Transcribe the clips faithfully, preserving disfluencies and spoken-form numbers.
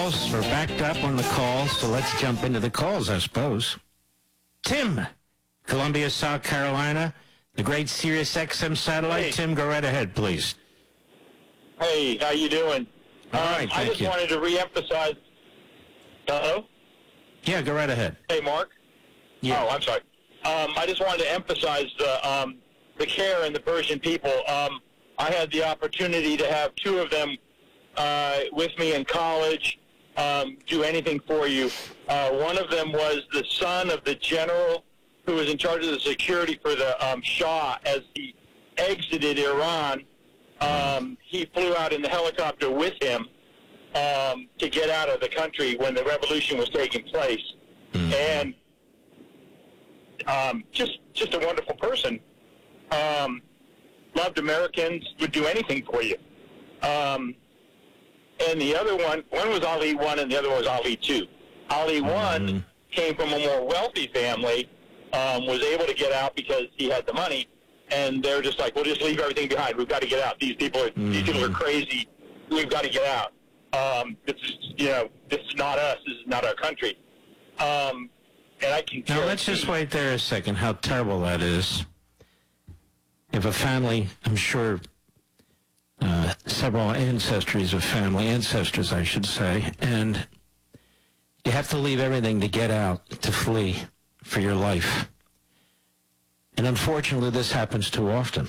calls. We're backed up on the calls, so let's jump into the calls, I suppose. Tim, Columbia, South Carolina, the great Sirius X M satellite. Hey. Tim, go right ahead, please. Hey, how you doing? All um, right, I thank just you. wanted to reemphasize. Hello? Yeah, go right ahead. Hey, Mark? Yeah. Oh, I'm sorry. Um, I just wanted to emphasize the, um, the care and the Persian people. Um, I had the opportunity to have two of them uh, with me in college, um, do anything for you. Uh, one of them was the son of the general who was in charge of the security for the um, Shah as he exited Iran. Um, he flew out in the helicopter with him um, to get out of the country when the revolution was taking place. Mm-hmm. And um, just just a wonderful person. Um, loved Americans, would do anything for you. Um, and the other one, one was Ali one and the other one was Ali two. Ali one Mm-hmm. came from a more wealthy family, um, was able to get out because he had the money, and they're just like, we'll just leave everything behind. We've got to get out. These people are, Mm-hmm. these people are crazy. We've got to get out. Um, this is, you know, this is not us. This is not our country. Um, and I can Now, let's just wait there a second, how terrible that is. If a family, I'm sure uh, several ancestries of family, ancestors, I should say, and you have to leave everything to get out, to flee for your life. And unfortunately, this happens too often,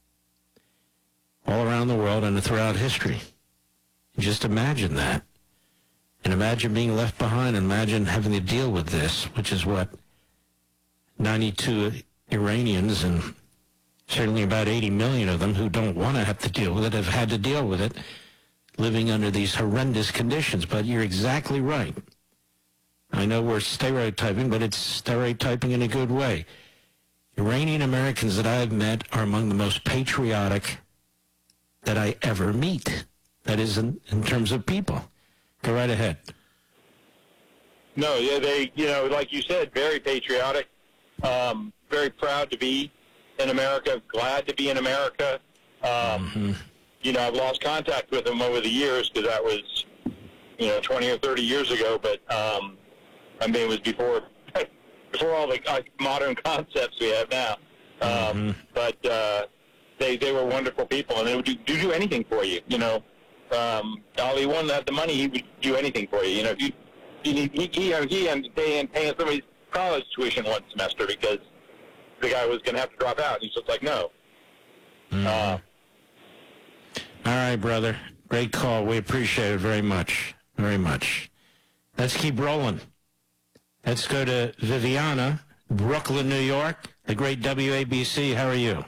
all around the world and throughout history. Just imagine that. And imagine being left behind, and imagine having to deal with this, which is what ninety-two Iranians and certainly about eighty million of them who don't want to have to deal with it have had to deal with it, living under these horrendous conditions. But you're exactly right. I know we're stereotyping, but it's stereotyping in a good way. Iranian Americans that I've met are among the most patriotic that I ever meet. That is in, in terms of people. Go right ahead. No, yeah, they, you know, like you said, very patriotic, um, very proud to be in America, glad to be in America. Um, Mm-hmm. You know, I've lost contact with them over the years because that was, you know, twenty or thirty years ago. But um, I mean, it was before before all the uh, modern concepts we have now. Um, Mm-hmm. But uh, they they were wonderful people, and they would do, do, do anything for you. You know, um, Ali one had the money; he would do anything for you. You know, if you he he he, he and paying paying somebody's college tuition one semester because the guy was going to have to drop out. He's just like, no. Mm-hmm. Uh, All right, brother. Great call. We appreciate it very much. Very much. Let's keep rolling. Let's go to Viviana, Brooklyn, New York, the great W A B C. How are you?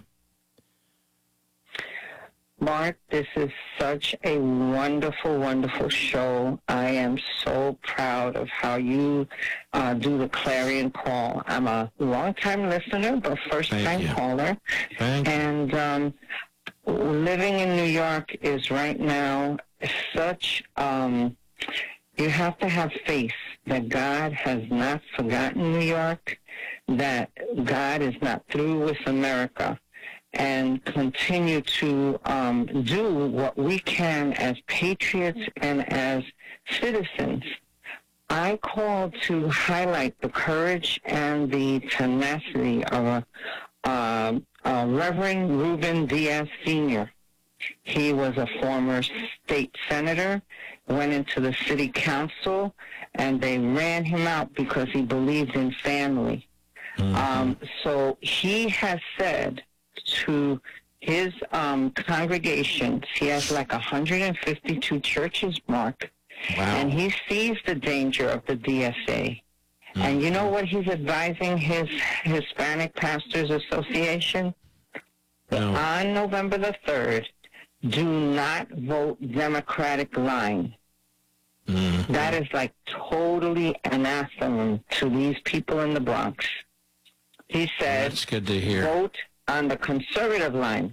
Mark, this is such a wonderful, wonderful show. I am so proud of how you uh, do the clarion call. I'm a long-time listener, but first-time Thank you. caller. Thank you. And um, living in New York is right now such, um, you have to have faith that God has not forgotten New York, that God is not through with America, and continue to um, do what we can as patriots and as citizens. I call to highlight the courage and the tenacity of a, uh, uh, Reverend Ruben Diaz Senior He was a former state senator, went into the city council, and they ran him out because he believed in family. Mm-hmm. Um, so he has said to his um, congregations, he has like one hundred fifty-two churches, Mark, Wow. and he sees the danger of the D S A. Mm-hmm. And you know what he's advising his Hispanic Pastors Association? No. On November the third, do not vote Democratic line. Mm-hmm. That is like totally anathema to these people in the Bronx. He said, That's good to hear. vote on the conservative line.